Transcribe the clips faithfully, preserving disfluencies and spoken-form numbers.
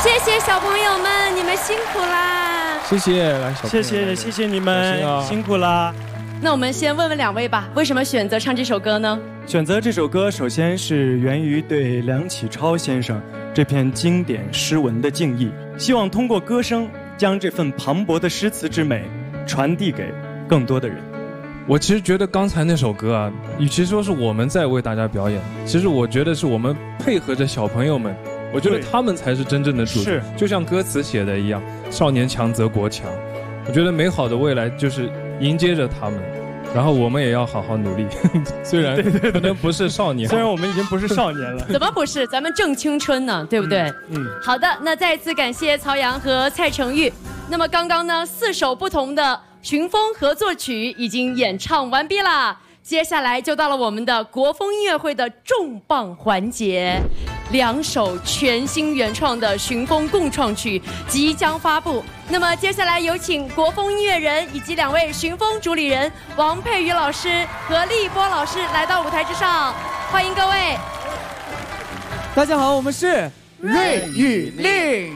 谢谢小朋友们，你们辛苦啦！ 谢谢，来小朋友， 谢谢谢谢你们，啊、辛苦啦。 那我们先问问两位吧，为什么选择唱这首歌呢？ 选择这首歌，首先是源于对梁启超先生这篇经典诗文的敬意，希望通过歌声将这份磅礴的诗词之美传递给更多的人。 我其实觉得刚才那首歌啊，与其说是我们在为大家表演，其实我觉得是我们配合着小朋友们，我觉得他们才是真正的主角。就像歌词写的一样，少年强则国强。我觉得美好的未来就是迎接着他们，然后我们也要好好努力。虽然可能不是少年， 虽然我们已经不是少年了， 怎么不是？咱们正青春呢，对不对？嗯。嗯好的，那再次感谢曹阳和蔡成玉。那么刚刚呢，四首不同的群风合作曲已经演唱完毕啦。接下来就到了我们的国风音乐会的重磅环节，两首全新原创的群风共创曲即将发布。那么接下来有请国风音乐人以及两位群风主理人王佩瑜老师和立波老师来到舞台之上，欢迎各位。 大家好，我们是瑞与令。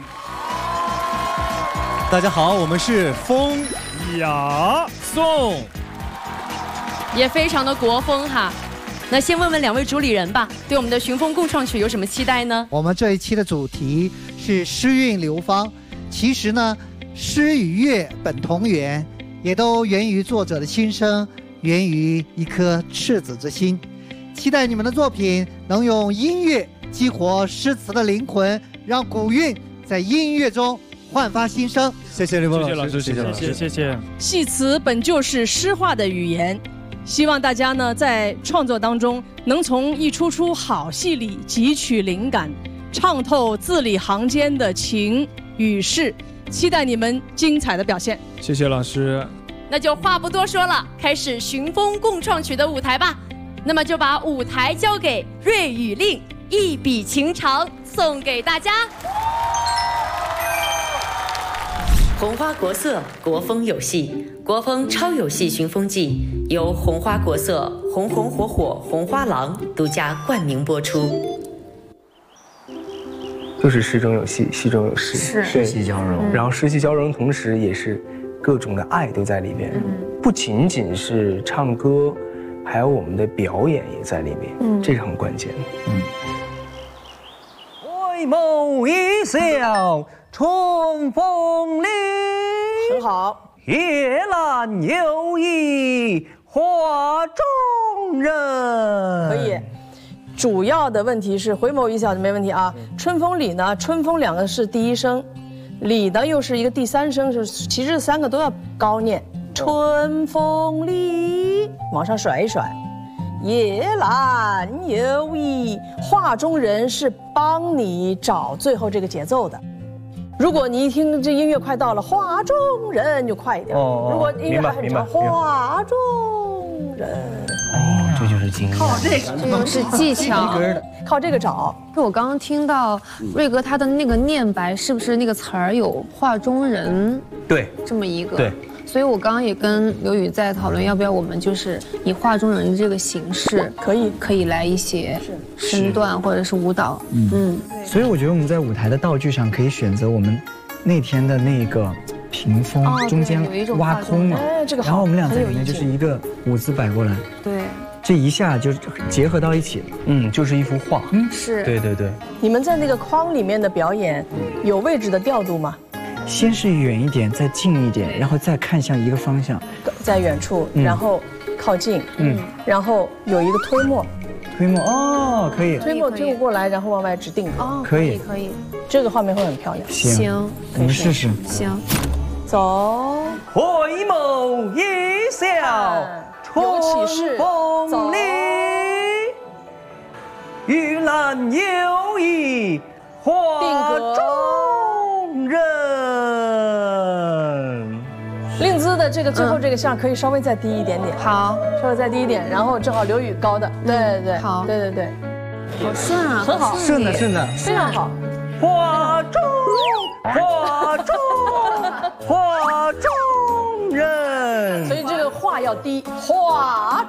大家好，我们是风雅颂。 也非常的国风哈。那先问问两位主理人吧，对我们的群风共创曲有什么期待呢？ 我们这一期的主题是诗韵流芳，其实呢，诗与乐本同源，也都源于作者的心声，源于一颗赤子之心。期待你们的作品能用音乐激活诗词的灵魂，让古韵在音乐中焕发新生。 谢谢李波老师，谢谢老师，谢谢谢谢。 戏词本就是诗化的语言。希望大家呢在创作当中能从一出出好戏里汲取灵感，唱透字里行间的情与事，期待你们精彩的表现。 谢谢老师。 那就话不多说了，开始群风共创曲的舞台吧。那么就把舞台交给瑞与令，一笔情长送给大家。 红花国色，国风有戏，国风超有戏群风记由红花国色、红红火火红花郎独家冠名播出。 就是诗中有戏，戏中有诗， 是诗戏交融。 然后诗戏交融，同时也是各种的爱都在里边，嗯、不仅仅是唱歌，还有我们的表演也在里面，嗯，这是很关键的。嗯。 回眸一笑春风里， 很好。 夜阑有意画中人。 可以。主要的问题是回眸一笑就没问题啊。春风里呢，春风两个是第一声，里呢又是一个第三声，是其实三个都要高念。春风里往上甩一甩。夜阑有意画中人是帮你找最后这个节奏的。如果你一听这音乐快到了画中人就快一点，哦、如果音乐还很长，画中人， 哦，这就是经验， 靠这个，这就是技巧， 靠这个找。 就我刚刚听到瑞哥他的那个念白，是不是那个词儿有画中人？ 对， 这么一个。 对。 所以我刚刚也跟刘宇在讨论，要不要我们就是以画中人这个形式， 可以可以来一些身段或者是舞蹈。 嗯嗯。所以我觉得我们在舞台的道具上可以选择我们那天的那个屏风中间挖空嘛，然后我们俩在里面就是一个舞姿摆过来。 对。 这一下就结合到一起了。 嗯，就是一幅画。 嗯，是。 对对对。 你们在那个框里面的表演，有位置的调度吗？ 先是远一点，再近一点，然后再看向一个方向， 在远处，嗯、然后靠近，嗯，然后有一个推磨， 推磨哦，可以， 推磨推过来，然后往外指定， 哦， 可以可以， 这个画面会很漂亮。 行， 我们试试。 行， 走， 回眸一笑春风里，玉兰有意画中人。 令姿的这个最后这个项可以稍微再低一点点， 好， 稍微再低一点，然后正好刘宇高的，对对对， 好， 对对对， 好顺啊， 很好， 顺的顺的， 非常好。 画中画中画中人， 所以这个画要低，画。